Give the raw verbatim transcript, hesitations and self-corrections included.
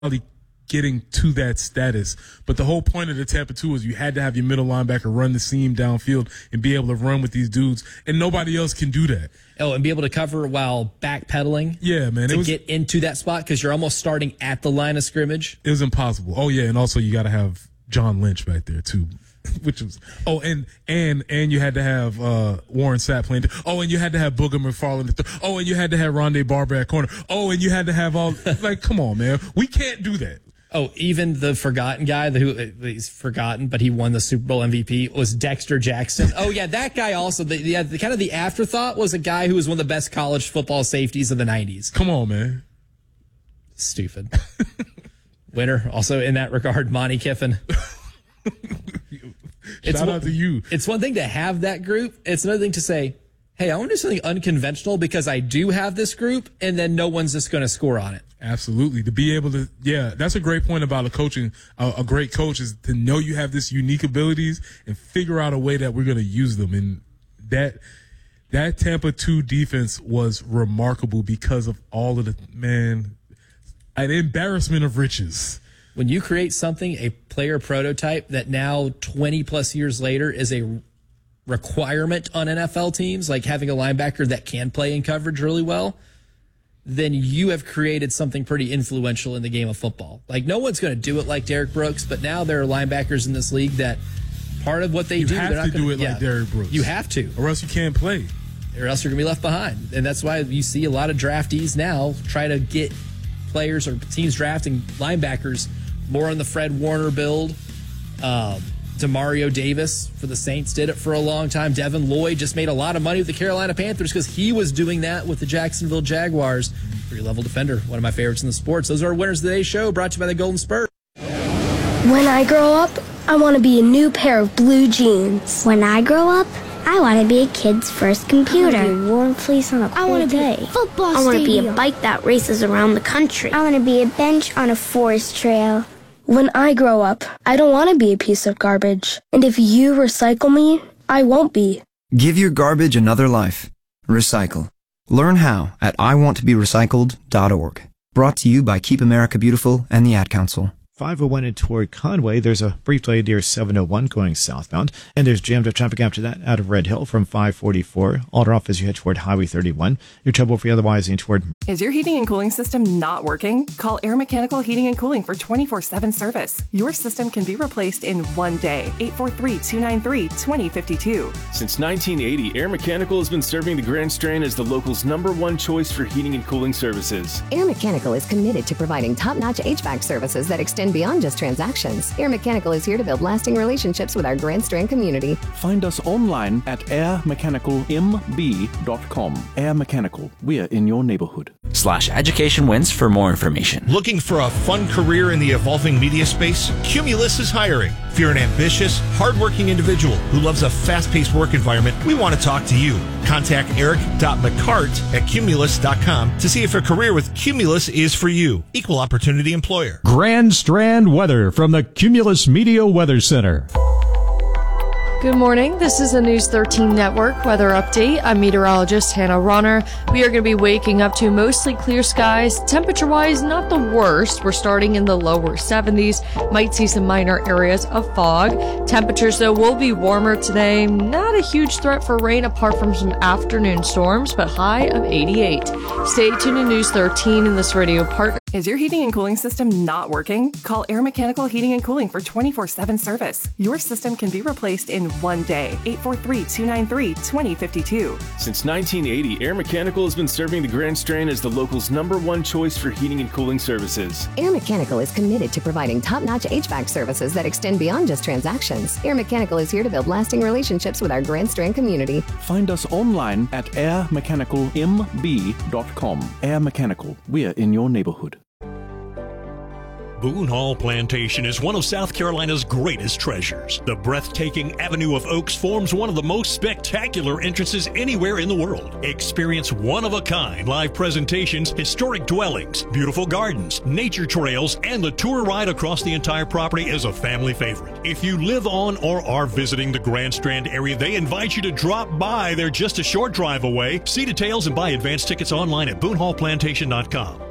getting to that status. But the whole point of the Tampa two was you had to have your middle linebacker run the seam downfield and be able to run with these dudes, and nobody else can do that. Oh, and be able to cover while backpedaling. Yeah, man. To it was, get into that spot because you're almost starting at the line of scrimmage. It was impossible. Oh, yeah, and also you got to have John Lynch back there, too. Which was oh and and and you had to have uh, Warren Sapp playing. Oh, and you had to have Booger McFarland. Oh, and you had to have Rondé Barber at corner. Oh, and you had to have all like, come on, man, we can't do that. Oh, even the forgotten guy who he's forgotten, but he won the Super Bowl M V P was Dexter Jackson. Oh yeah, that guy also. The, yeah, the kind of the afterthought was a guy who was one of the best college football safeties of the nineties. Come on, man. Stupid. Winner also in that regard, Monty Kiffin. Shout it's, out to you. It's one thing to have that group. It's another thing to say, hey, I want to do something unconventional because I do have this group, and then no one's just going to score on it. Absolutely. To be able to, yeah, that's a great point about a coaching. A, a great coach is to know you have this unique abilities and figure out a way that we're going to use them. And that that Tampa two defense was remarkable because of all of the, man, an embarrassment of riches. When you create something, a player prototype that now twenty plus years later is a requirement on N F L teams, like having a linebacker that can play in coverage really well, then you have created something pretty influential in the game of football. Like, no one's going to do it like Derrick Brooks, but now there are linebackers in this league that part of what they you do, have they're not to gonna, do it yeah, like Derrick Brooks. You have to. Or else you can't play. Or else you're going to be left behind. And that's why you see a lot of draftees now try to get players or teams drafting linebackers more on the Fred Warner build. Um, Demario Davis for the Saints did it for a long time. Devin Lloyd just made a lot of money with the Carolina Panthers because he was doing that with the Jacksonville Jaguars. Three-level defender, one of my favorites in the sports. Those are our winners of today's show, brought to you by the Golden Spurs. When I grow up, I want to be a new pair of blue jeans. When I grow up, I want to be a kid's first computer. I want to be a warm fleece on a cold I want to day. be a football I want to be a stadium. bike that races around the country. I want to be a bench on a forest trail. When I grow up, I don't want to be a piece of garbage. And if you recycle me, I won't be. Give your garbage another life. Recycle. Learn how at I want to be recycled dot org. Brought to you by Keep America Beautiful and the Ad Council. five oh one in toward Conway. There's a brief delay near seven oh one going southbound. And there's jammed up traffic after that out of Red Hill from five forty-four. Alder off as you head toward Highway thirty-one. Your trouble free otherwise in toward... Is your heating and cooling system not working? Call Air Mechanical Heating and Cooling for twenty-four seven service. Your system can be replaced in one day. eight four three, two nine three, two zero five two. Since nineteen eighty, Air Mechanical has been serving the Grand Strand as the local's number one choice for heating and cooling services. Air Mechanical is committed to providing top-notch H V A C services that extend beyond just transactions. Air Mechanical is here to build lasting relationships with our Grand Strand community. Find us online at air mechanical m b dot com. Air Mechanical, we're in your neighborhood. Slash education wins for more information. Looking for a fun career in the evolving media space? Cumulus is hiring. If you're an ambitious, hardworking individual who loves a fast-paced work environment, we want to talk to you. Contact eric dot mccart at cumulus dot com to see if a career with Cumulus is for you. Equal opportunity employer. Grand Strand weather from the Cumulus Media Weather Center. Good morning. This is a News thirteen Network weather update. I'm meteorologist Hannah Ronner. We are going to be waking up to mostly clear skies. Temperature-wise, not the worst. We're starting in the lower seventies. Might see some minor areas of fog. Temperatures, though, will be warmer today. Not a huge threat for rain apart from some afternoon storms, but high of eighty-eight. Stay tuned to News thirteen in this radio partner. Is your heating and cooling system not working? Call Air Mechanical Heating and Cooling for twenty-four seven service. Your system can be replaced in one day. eight four three, two nine three, two zero five two. Since nineteen eighty, Air Mechanical has been serving the Grand Strand as the local's number one choice for heating and cooling services. Air Mechanical is committed to providing top-notch H V A C services that extend beyond just transactions. Air Mechanical is here to build lasting relationships with our Grand Strand community. Find us online at air mechanical m b dot com. Air Mechanical, we're in your neighborhood. Boone Hall Plantation is one of South Carolina's greatest treasures. The breathtaking Avenue of Oaks forms one of the most spectacular entrances anywhere in the world. Experience one-of-a-kind live presentations, historic dwellings, beautiful gardens, nature trails, and the tour ride across the entire property is a family favorite. If you live on or are visiting the Grand Strand area, they invite you to drop by. They're just a short drive away. See details and buy advance tickets online at boone hall plantation dot com.